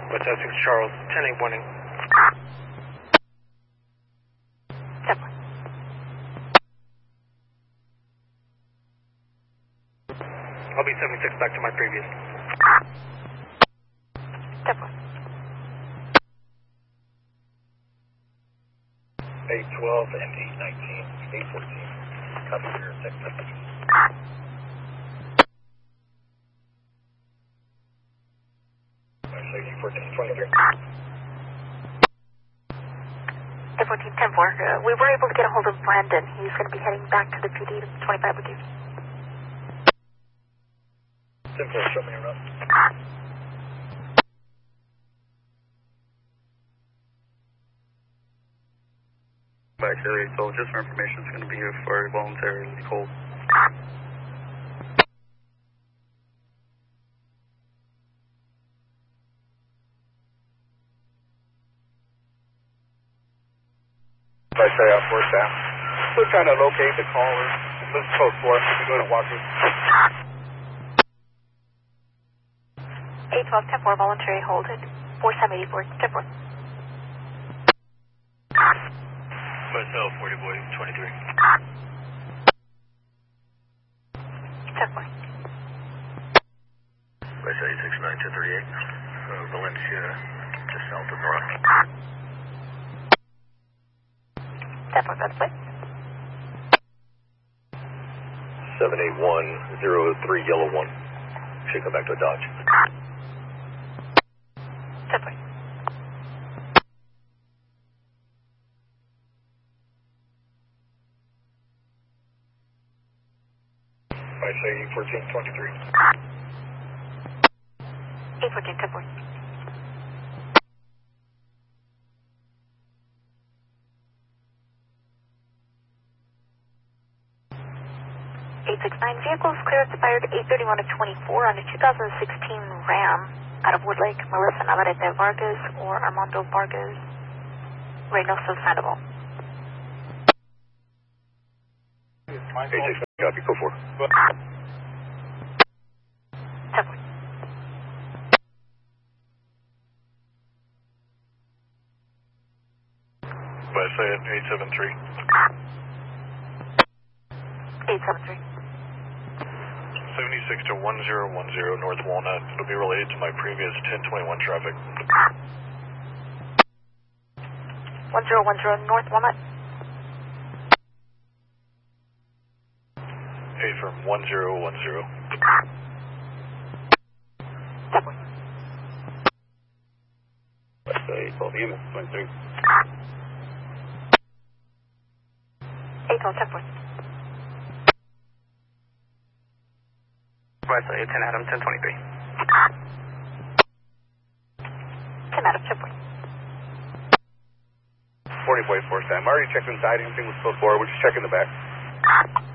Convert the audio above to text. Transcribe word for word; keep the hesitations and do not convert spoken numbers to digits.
What's that, six Charles, ten eight warning. ten one. I'll be seventy-six back to my previous. ten one. eight twelve and eight nineteen, eight fourteen. Copy your text message. eight fourteen twenty-three. eight fourteen ten four. Uh, we were able to get a hold of Brandon. He's going to be heading back to the P D to twenty-five with you. ten four, show me around. Back to eight twelve, just for information, it's going to be here for voluntarily cold. I say out four down. Still trying to locate the caller. Let's code four. We're going to walk through. eight twelve ten four, voluntary hold at four seven eight four, ten four. Myself, forty boy, twenty-three. ten four. I say six nine two three eight. Uh, Valencia, just south of Nora. ten four, that's it. seven eight one zero three yellow one. Should come back to a Dodge. ten four. I say fourteen twenty-three. eight fourteen ten four. eight six nine, vehicles clear expired eight thirty-one of twenty-four on a two thousand sixteen Ram out of Woodlake, Melissa Navarrete Vargas or Armando Vargas, Reynoso Sandoval. eight six nine, copy, go for it. ten four. I say it, eight seven three. eight seven three. seventy-six to one zero one zero North Walnut. It'll be related to my previous ten twenty-one traffic. one zero one zero North Walnut. Hey, from one zero one zero. ten four. I say twelve E M S twenty-three. eight twelve ten four. Wesley, ten Adam, ten twenty-three. ten out of ten four. forty boy four Sam. I already checked inside. Anything was close forward. We're just checking the back.